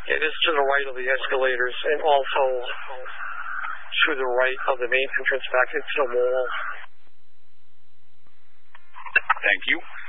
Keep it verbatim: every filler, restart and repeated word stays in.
It is to the right of the escalators and also to the right of the main entrance back into the mall. Thank you.